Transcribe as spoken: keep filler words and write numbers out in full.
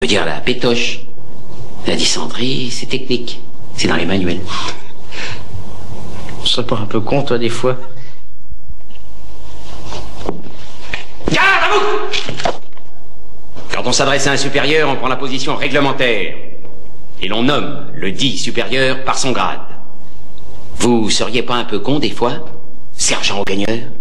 Je veux dire la pétoche. La dysenterie, c'est technique. C'est dans les manuels. Je serais pas un peu con, toi, des fois? Garde à vous! Quand on s'adresse à un supérieur, on prend la position réglementaire. Et l'on nomme le dit supérieur par son grade. Vous seriez pas un peu con, des fois, sergent au gagneur?